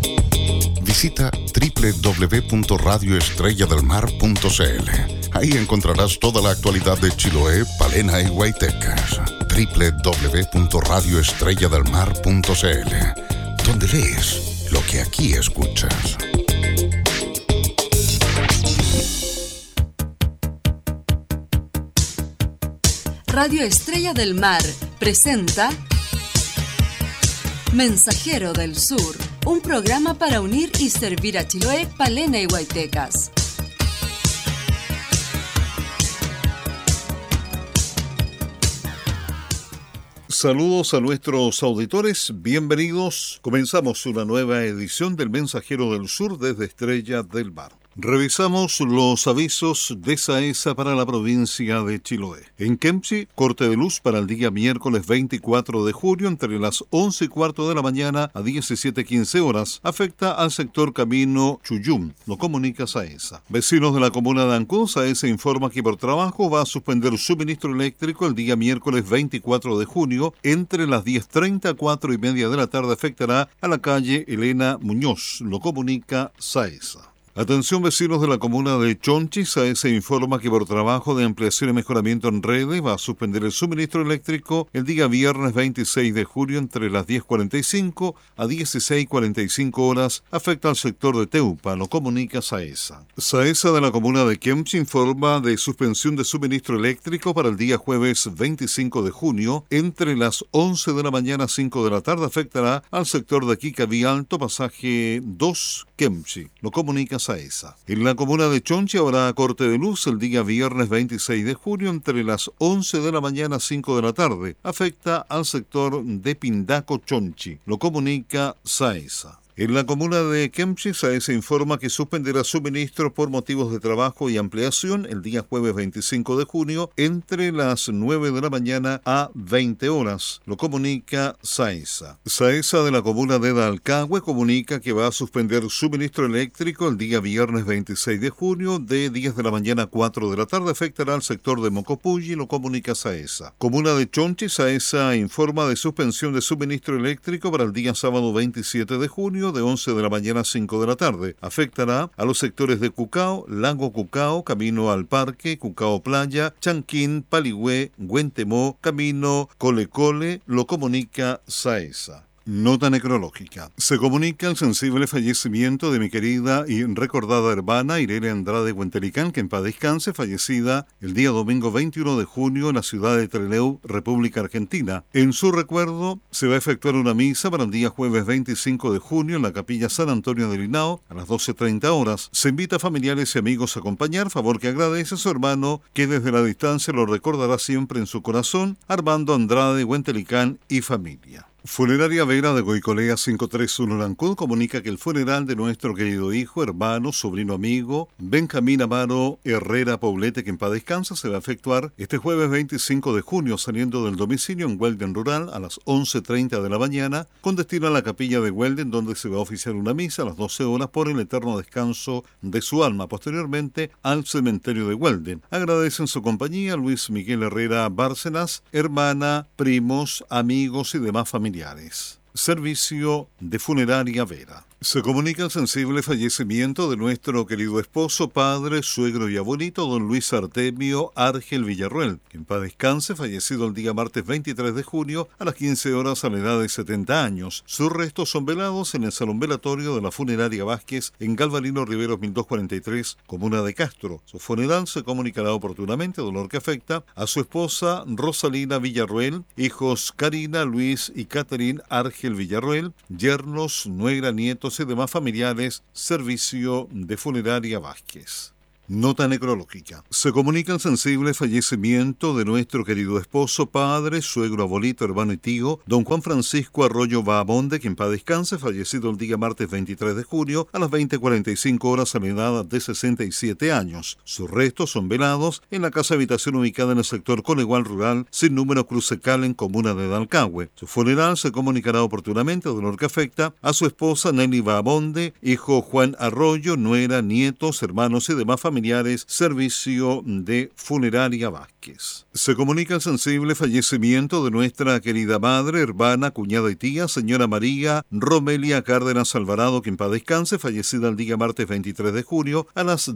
Visita www.radioestrelladelmar.cl. Ahí encontrarás toda la actualidad de Chiloé, Palena y Guaytecas. www.radioestrelladelmar.cl, donde lees lo que aquí escuchas. Radio Estrella del Mar presenta Mensajero del Sur, un programa para unir y servir a Chiloé, Palena y Guaytecas. Saludos a nuestros auditores, bienvenidos. Comenzamos una nueva edición del Mensajero del Sur desde Estrella del Mar. Revisamos los avisos de SAESA para la provincia de Chiloé. En Kempchi, corte de luz para el día miércoles 24 de julio entre las 11:15 de la mañana a 17:15 horas. Afecta al sector Camino Chuyum, lo comunica SAESA. Vecinos de la comuna de Ancud, SAESA informa que por trabajo va a suspender suministro eléctrico el día miércoles 24 de junio entre las 10:30 a 4:30 de la tarde. Afectará a la calle Elena Muñoz, lo comunica SAESA. Atención vecinos de la comuna de Chonchi, SAESA informa que por trabajo de ampliación y mejoramiento en redes va a suspender el suministro eléctrico el día viernes 26 de julio entre las 10:45 a 16:45 horas. Afecta al sector de Teupa, lo comunica SAESA. SAESA de la comuna de Kempchi informa de suspensión de suministro eléctrico para el día jueves 25 de junio entre las 11 de la mañana a 5 de la tarde. Afectará al sector de Kikabi Alto, pasaje 2, Kempchi, lo comunica SAESA. En la comuna de Chonchi habrá corte de luz el día viernes 26 de julio entre las 11 de la mañana a 5 de la tarde. Afecta al sector de Pindaco Chonchi, lo comunica SAESA. En la comuna de Kempchi, SAESA informa que suspenderá suministro por motivos de trabajo y ampliación el día jueves 25 de junio entre las 9 de la mañana a 20 horas. Lo comunica SAESA. SAESA de la comuna de Dalcahue comunica que va a suspender suministro eléctrico el día viernes 26 de junio de 10 de la mañana a 4 de la tarde. Afectará al sector de Mocopulli, lo comunica SAESA. Comuna de Chonchi, SAESA informa de suspensión de suministro eléctrico para el día sábado 27 de junio de 11 de la mañana a 5 de la tarde. Afectará a los sectores de Cucao, Lago Cucao, Camino al Parque, Cucao Playa, Chanquín, Paligüe, Huentemó, Camino Colecole, lo comunica SAESA. Nota necrológica. Se comunica el sensible fallecimiento de mi querida y recordada hermana Irene Andrade Huentelicán, que en paz descanse, fallecida el día domingo 21 de junio en la ciudad de Trelew, República Argentina. En su recuerdo se va a efectuar una misa para el día jueves 25 de junio en la capilla San Antonio de Linao a las 12:30 horas. Se invita a familiares y amigos a acompañar, favor que agradece a su hermano, que desde la distancia lo recordará siempre en su corazón, Armando Andrade Huentelicán y familia. Funeraria Vera de Goicolea 531 Lancud comunica que el funeral de nuestro querido hijo, hermano, sobrino amigo, Benjamín Amaro Herrera Poblete, que en paz descansa, se va a efectuar este jueves 25 de junio saliendo del domicilio en Huelden Rural a las 11:30 de la mañana con destino a la capilla de Huelden, donde se va a oficiar una misa a las 12 horas por el eterno descanso de su alma. Posteriormente al cementerio de Huelden. Agradecen su compañía Luis Miguel Herrera Bárcenas, hermana, primos, amigos y demás familiares. Servicio de Funeraria Vera. Se comunica el sensible fallecimiento de nuestro querido esposo, padre, suegro y abuelito, don Luis Artemio Argel Villarruel, que en paz descanse, fallecido el día martes 23 de junio a las 15 horas a la edad de 70 años. Sus restos son velados en el salón velatorio de la Funeraria Vázquez en Galvarino Riveros 1243, comuna de Castro. Su funeral se comunicará oportunamente, dolor que afecta a su esposa Rosalina Villarruel, hijos Karina, Luis y Catherine Argel Villarruel, yernos, nuegra, nietos y demás familiares. Servicio de Funeraria Vázquez. Nota necrológica. Se comunica el sensible fallecimiento de nuestro querido esposo, padre, suegro, abuelito, hermano y tío, don Juan Francisco Arroyo Bahamonde, que en paz descanse, fallecido el día martes 23 de junio a las 20:45 horas a la edad de 67 años. Sus restos son velados en la casa habitación ubicada en el sector Conegual Rural, sin número Crucecal, en comuna de Dalcahue. Su funeral se comunicará oportunamente, dolor que afecta a su esposa Nelly Bahamonde, hijo Juan Arroyo, nuera, nietos, hermanos y demás familiares. familiares, servicio de Funeraria Vázquez. Se comunica el sensible fallecimiento de nuestra querida madre, hermana, cuñada y tía, señora María Romelia Cárdenas Alvarado, que en paz descanse, fallecida el día martes 23 de junio a las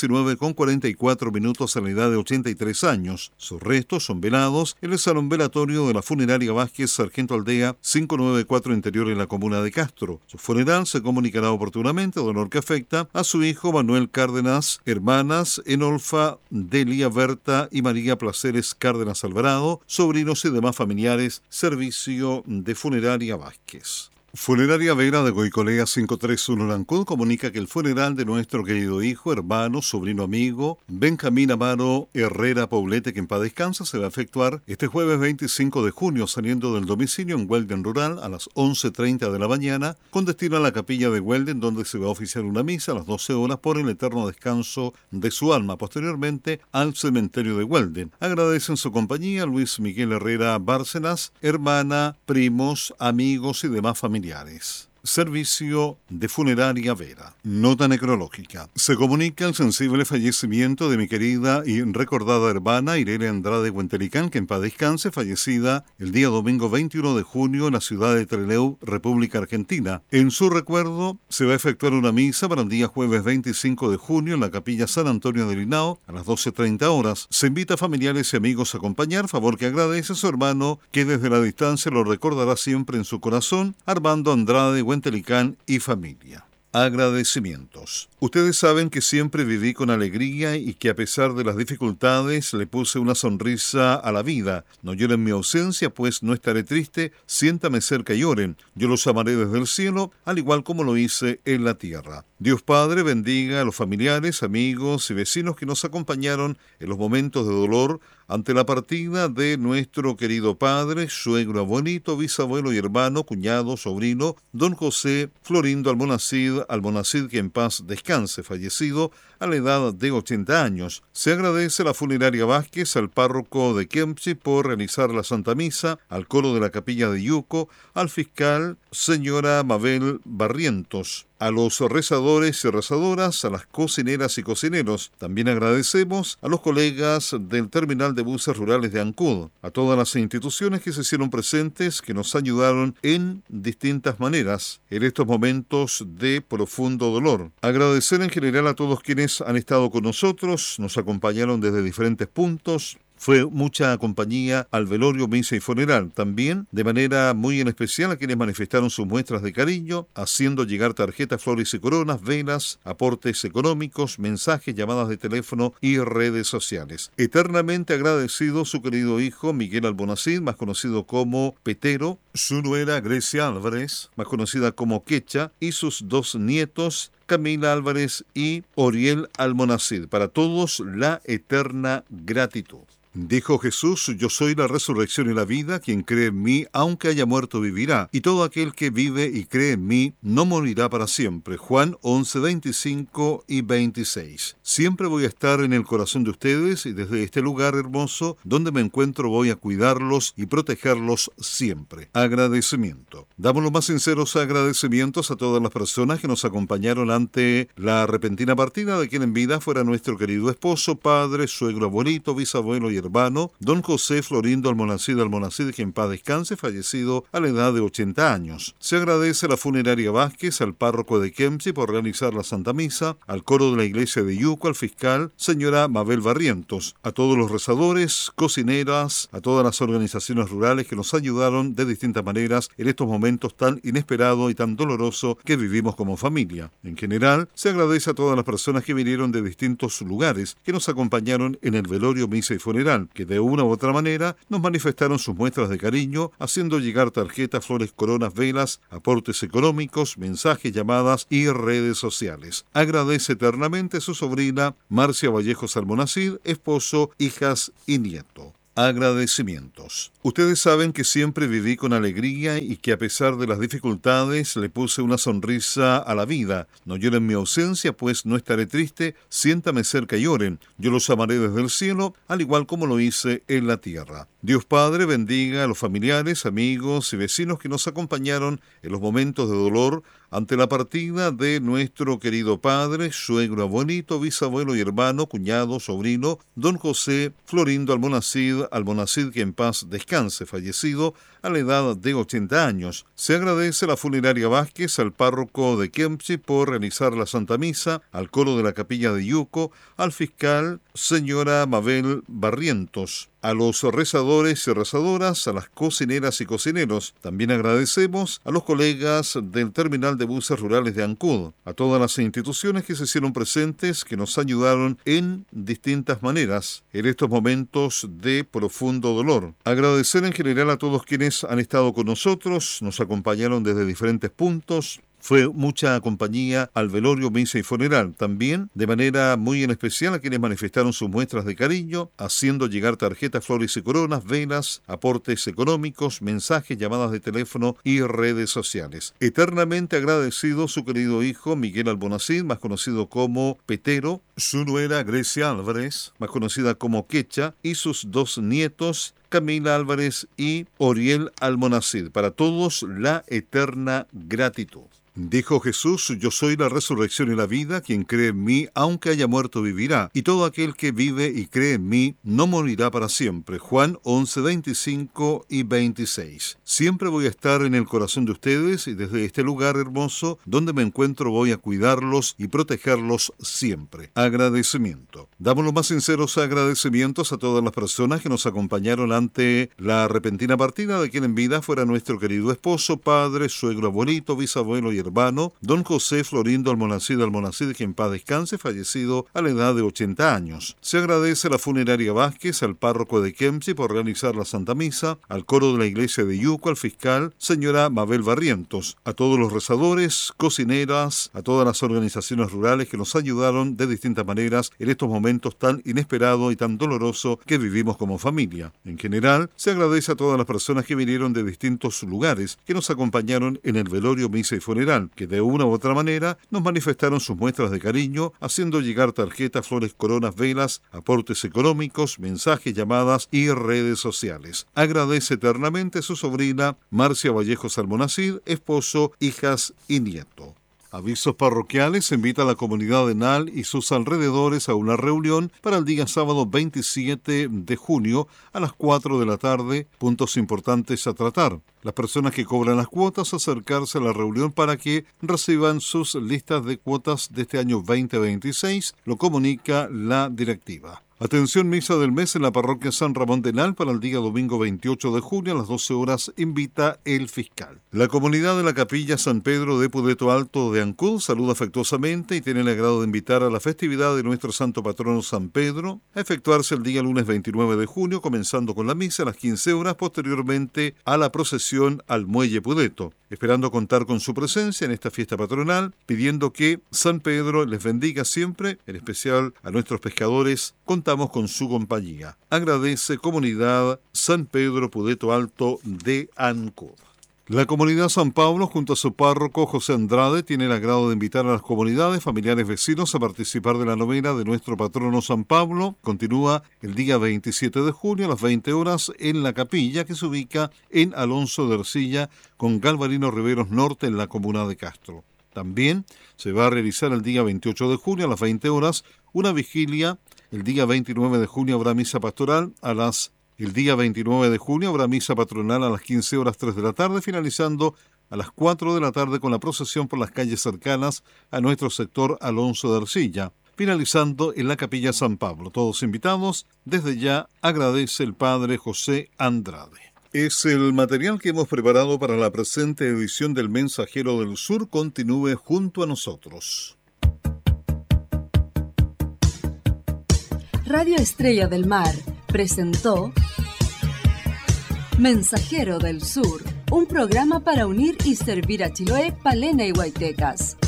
19:44 a la edad de 83 años. Sus restos son velados en el salón velatorio de la Funeraria Vázquez, Sargento Aldea 594 Interior, en la comuna de Castro. Su funeral se comunicará oportunamente, dolor que afecta a su hijo Manuel Cárdenas, hermanas Enolfa, Delia, Berta y María Placeres Cárdenas Alvarado, sobrinos y demás familiares, servicio de Funeraria Vázquez. Funeraria Vera de Goicolea 531 Lancud comunica que el funeral de nuestro querido hijo, hermano, sobrino, amigo, Benjamín Amaro Herrera Poblete, que en paz descansa, se va a efectuar este jueves 25 de junio, saliendo del domicilio en Huelden Rural a las 11:30 de la mañana, con destino a la capilla de Huelden, donde se va a oficiar una misa a las 12 horas por el eterno descanso de su alma. Posteriormente, al cementerio de Huelden. Agradecen su compañía Luis Miguel Herrera Bárcenas, hermana, primos, amigos y demás familiares. Servicio de Funeraria Vera. Nota necrológica. Se comunica el sensible fallecimiento de mi querida y recordada hermana Irene Andrade Huentelicán, que en paz descanse, fallecida el día domingo 21 de junio en la ciudad de Trelew, República Argentina. En su recuerdo se va a efectuar una misa para el día jueves 25 de junio en la capilla San Antonio del Hinao a las 12:30 horas. Se invita a familiares y amigos a acompañar, favor que agradece a su hermano, que desde la distancia lo recordará siempre en su corazón, Armando Andrade Huentelicán y familia. Agradecimientos. Ustedes saben que siempre viví con alegría y que a pesar de las dificultades le puse una sonrisa a la vida. No lloren mi ausencia, pues no estaré triste. Siéntame cerca y oren. Yo los amaré desde el cielo, al igual como lo hice en la tierra. Dios Padre bendiga a los familiares, amigos y vecinos que nos acompañaron en los momentos de dolor ante la partida de nuestro querido padre, suegro, abuelito, bisabuelo y hermano, cuñado, sobrino, don José Florindo Almonacid, que en paz descanse, fallecido a la edad de 80 años. Se agradece a la Funeraria Vázquez, al párroco de Kempchi por realizar la Santa Misa, al coro de la capilla de Yuco, al fiscal señora Mabel Barrientos, a los rezadores y rezadoras, a las cocineras y cocineros. También agradecemos a los colegas del terminal de buses rurales de Ancud, a todas las instituciones que se hicieron presentes, que nos ayudaron en distintas maneras en estos momentos de profundo dolor. Agradecer en general a todos quienes han estado con nosotros, nos acompañaron desde diferentes puntos. Fue mucha compañía al velorio, misa y funeral. También, de manera muy en especial, a quienes manifestaron sus muestras de cariño, haciendo llegar tarjetas, flores y coronas, velas, aportes económicos, mensajes, llamadas de teléfono y redes sociales. Eternamente agradecido su querido hijo Miguel Almonacid, más conocido como Petero, su nuera Grecia Álvarez, más conocida como Quecha, y sus dos nietos, Camila Álvarez y Oriel Almonacid. Para todos, la eterna gratitud. Dijo Jesús: yo soy la resurrección y la vida, quien cree en mí, aunque haya muerto, vivirá, y todo aquel que vive y cree en mí, no morirá para siempre. Juan 11, 25 y 26. Siempre voy a estar en el corazón de ustedes, y desde este lugar hermoso donde me encuentro voy a cuidarlos y protegerlos siempre. Agradecimiento. Damos los más sinceros agradecimientos a todas las personas que nos acompañaron ante la repentina partida de quien en vida fuera nuestro querido esposo, padre, suegro, abuelito, bisabuelo y hermano, don José Florindo Almonacid, que en paz descanse, fallecido a la edad de 80 años. Se agradece a la Funeraria Vázquez, al párroco de Kempchi por realizar la Santa Misa, al coro de la iglesia de Yuco, al fiscal señora Mabel Barrientos, a todos los rezadores, cocineras, a todas las organizaciones rurales que nos ayudaron de distintas maneras en estos momentos tan inesperados y tan dolorosos que vivimos como familia. En general, se agradece a todas las personas que vinieron de distintos lugares, que nos acompañaron en el velorio, misa y funeral, que de una u otra manera nos manifestaron sus muestras de cariño, haciendo llegar tarjetas, flores, coronas, velas, aportes económicos, mensajes, llamadas y redes sociales. Agradece eternamente a su sobrina Marcia Vallejos Almonacid, esposo, hijas y nieto. Agradecimientos. Ustedes saben que siempre viví con alegría y que a pesar de las dificultades le puse una sonrisa a la vida. No lloren mi ausencia, pues no estaré triste. Siéntame cerca y oren. Yo los amaré desde el cielo, al igual como lo hice en la tierra. Dios Padre bendiga a los familiares, amigos y vecinos que nos acompañaron en los momentos de dolor ante la partida de nuestro querido padre, suegro, abuelito, bisabuelo y hermano, cuñado, sobrino, don José Florindo Almonacid, que en paz descanse, fallecido a la edad de 80 años. Se agradece a la funeraria Vázquez, al párroco de Kempchi por realizar la Santa Misa, al coro de la capilla de Yuco, al fiscal señora Mabel Barrientos, a los rezadores y rezadoras, a las cocineras y cocineros. También agradecemos a los colegas del terminal de buses rurales de Ancud, a todas las instituciones que se hicieron presentes, que nos ayudaron en distintas maneras en estos momentos de profundo dolor. Agradecer en general a todos quienes han estado con nosotros, nos acompañaron desde diferentes puntos. Fue mucha compañía al velorio, misa y funeral. También, de manera muy en especial, a quienes manifestaron sus muestras de cariño, haciendo llegar tarjetas, flores y coronas, velas, aportes económicos, mensajes, llamadas de teléfono y redes sociales. Eternamente agradecido su querido hijo Miguel Almonacid, más conocido como Petero, su nuera Grecia Álvarez, más conocida como Quecha, y sus dos nietos, Camila Álvarez y Oriel Almonacid. Para todos, la eterna gratitud. Dijo Jesús: yo soy la resurrección y la vida, quien cree en mí, aunque haya muerto, vivirá, y todo aquel que vive y cree en mí, no morirá para siempre. Juan 11, 25 y 26. Siempre voy a estar en el corazón de ustedes, y desde este lugar hermoso donde me encuentro voy a cuidarlos y protegerlos siempre. Agradecimiento. Damos los más sinceros agradecimientos a todas las personas que nos acompañaron ante la repentina partida de quien en vida fuera nuestro querido esposo, padre, suegro, abuelito, bisabuelo y hermano, don José Florindo Almonacid, que en paz descanse, fallecido a la edad de 80 años. Se agradece a la funeraria Vázquez, al párroco de Kempchi por realizar la Santa Misa, al coro de la iglesia de Yuco, al fiscal señora Mabel Barrientos, a todos los rezadores, cocineras, a todas las organizaciones rurales que nos ayudaron de distintas maneras en estos momentos tan inesperados y tan dolorosos que vivimos como familia. En general, se agradece a todas las personas que vinieron de distintos lugares, que nos acompañaron en el velorio, misa y funeral, que de una u otra manera nos manifestaron sus muestras de cariño, haciendo llegar tarjetas, flores, coronas, velas, aportes económicos, mensajes, llamadas y redes sociales. Agradece eternamente a su sobrina Marcia Vallejos Almonacid, esposo, hijas y nieto. Avisos parroquiales: invita a la comunidad de Nal y sus alrededores a una reunión para el día sábado 27 de junio a las 4 de la tarde. Puntos importantes a tratar: las personas que cobran las cuotas, acercarse a la reunión para que reciban sus listas de cuotas de este año 2026, lo comunica la directiva. Atención, misa del mes en la parroquia San Ramón de Nal para el día domingo 28 de junio a las 12 horas, invita el fiscal. La comunidad de la capilla San Pedro de Pudeto Alto de Ancud saluda afectuosamente y tiene el agrado de invitar a la festividad de nuestro santo patrono San Pedro, a efectuarse el día lunes 29 de junio, comenzando con la misa a las 15 horas, posteriormente a la procesión al Muelle Pudeto, esperando contar con su presencia en esta fiesta patronal, pidiendo que San Pedro les bendiga siempre, en especial a nuestros pescadores. Contamos con su compañía. Agradece Comunidad San Pedro Pudeto Alto de Ancud. La comunidad San Pablo, junto a su párroco José Andrade, tiene el agrado de invitar a las comunidades, familiares, vecinos a participar de la novena de nuestro patrono San Pablo. Continúa el día 27 de junio a las 20 horas en la capilla, que se ubica en Alonso de Ercilla con Galvarino Riveros Norte, en la comuna de Castro. También se va a realizar el día 28 de junio a las 20 horas una vigilia. El día 29 de junio habrá misa pastoral El día 29 de junio habrá misa patronal a las 15 horas 3 de la tarde, finalizando a las 4 de la tarde con la procesión por las calles cercanas a nuestro sector Alonso de Ercilla, finalizando en la capilla San Pablo. Todos invitados. Desde ya agradece el padre José Andrade. Es el material que hemos preparado para la presente edición del Mensajero del Sur. Continúe junto a nosotros. Radio Estrella del Mar presentó Mensajero del Sur, un programa para unir y servir a Chiloé, Palena y Huaytecas.